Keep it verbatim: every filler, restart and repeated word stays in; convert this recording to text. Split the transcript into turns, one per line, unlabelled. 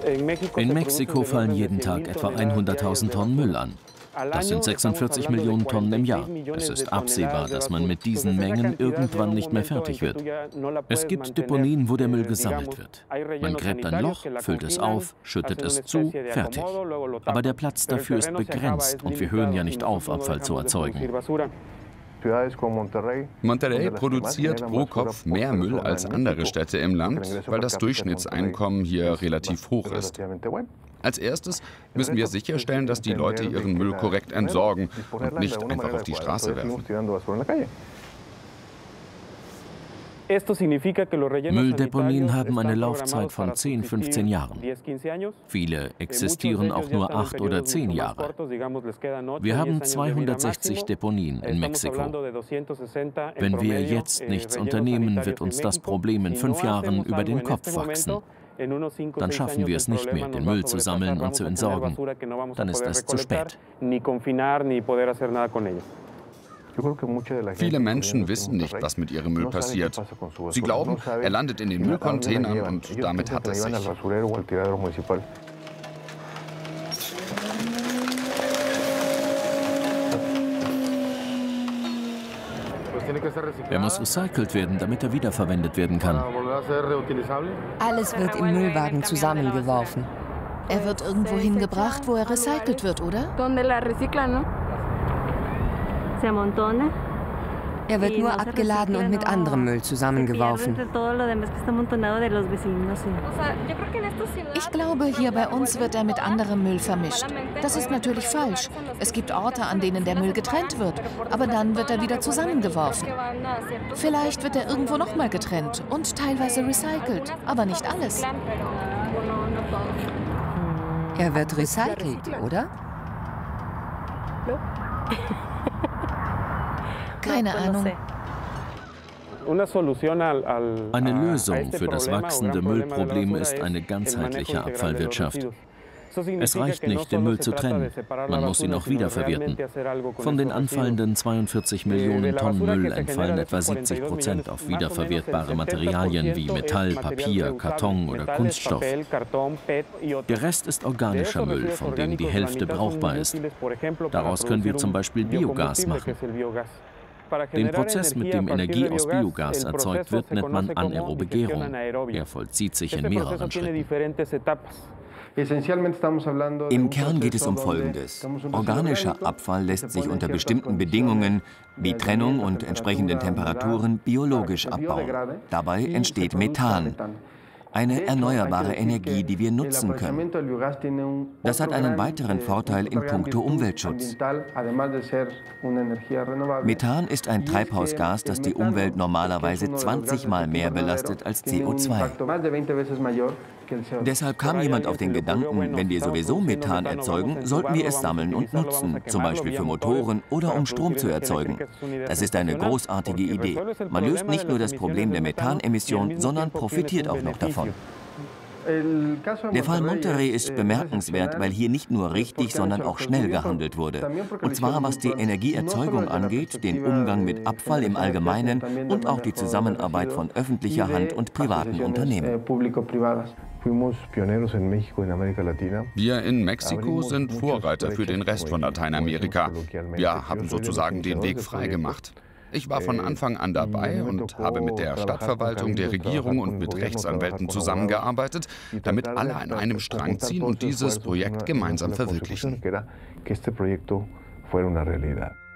In Mexiko fallen jeden Tag etwa hunderttausend Tonnen Müll an. Das sind sechsundvierzig Millionen Tonnen im Jahr. Es ist absehbar, dass man mit diesen Mengen irgendwann nicht mehr fertig wird. Es gibt Deponien, wo der Müll gesammelt wird. Man gräbt ein Loch, füllt es auf, schüttet es zu, fertig. Aber der Platz dafür ist begrenzt und wir hören ja nicht auf, Abfall zu erzeugen.
Monterrey produziert pro Kopf mehr Müll als andere Städte im Land, weil das Durchschnittseinkommen hier relativ hoch ist. Als erstes müssen wir sicherstellen, dass die Leute ihren Müll korrekt entsorgen und nicht einfach auf die Straße werfen.
Mülldeponien haben eine Laufzeit von zehn, fünfzehn Jahren. Viele existieren auch nur acht oder zehn Jahre. Wir haben zweihundertsechzig Deponien in Mexiko. Wenn wir jetzt nichts unternehmen, wird uns das Problem in fünf Jahren über den Kopf wachsen. Dann schaffen wir es nicht mehr, den Müll zu sammeln und zu entsorgen. Dann ist es zu spät.
Viele Menschen wissen nicht, was mit ihrem Müll passiert. Sie glauben, er landet in den Müllcontainern und damit hat es sich.
Er muss recycelt werden, damit er wiederverwendet werden kann.
Alles wird im Müllwagen zusammengeworfen.
Er wird irgendwo hingebracht, wo er recycelt wird, oder?
Er wird nur abgeladen und mit anderem Müll zusammengeworfen.
Ich glaube, hier bei uns wird er mit anderem Müll vermischt. Das ist natürlich falsch. Es gibt Orte, an denen der Müll getrennt wird, aber dann wird er wieder zusammengeworfen. Vielleicht wird er irgendwo nochmal getrennt und teilweise recycelt, aber nicht alles.
Er wird recycelt, oder?
Keine Ahnung.
Eine Lösung für das wachsende Müllproblem ist eine ganzheitliche Abfallwirtschaft. Es reicht nicht, den Müll zu trennen. Man muss ihn auch wiederverwerten. Von den anfallenden zweiundvierzig Millionen Tonnen Müll entfallen etwa siebzig Prozent auf wiederverwertbare Materialien wie Metall, Papier, Karton oder Kunststoff. Der Rest ist organischer Müll, von dem die Hälfte brauchbar ist. Daraus können wir zum Beispiel Biogas machen. Den Prozess, mit dem Energie aus Biogas erzeugt wird, nennt man anaerobe Gärung. Er vollzieht sich in mehreren Schritten.
Im Kern geht es um Folgendes. Organischer Abfall lässt sich unter bestimmten Bedingungen, wie Trennung und entsprechenden Temperaturen, biologisch abbauen. Dabei entsteht Methan. Eine erneuerbare Energie, die wir nutzen können. Das hat einen weiteren Vorteil in puncto Umweltschutz. Methan ist ein Treibhausgas, das die Umwelt normalerweise zwanzig Mal mehr belastet als C O zwei. Deshalb kam jemand auf den Gedanken, wenn wir sowieso Methan erzeugen, sollten wir es sammeln und nutzen, zum Beispiel für Motoren oder um Strom zu erzeugen. Das ist eine großartige Idee. Man löst nicht nur das Problem der Methanemission, sondern profitiert auch noch davon. Der Fall Monterrey ist bemerkenswert, weil hier nicht nur richtig, sondern auch schnell gehandelt wurde. Und zwar was die Energieerzeugung angeht, den Umgang mit Abfall im Allgemeinen und auch die Zusammenarbeit von öffentlicher Hand und privaten Unternehmen.
Wir in Mexiko sind Vorreiter für den Rest von Lateinamerika. Wir haben sozusagen den Weg freigemacht. Ich war von Anfang an dabei und habe mit der Stadtverwaltung, der Regierung und mit Rechtsanwälten zusammengearbeitet, damit alle an einem Strang ziehen und dieses Projekt gemeinsam verwirklichen.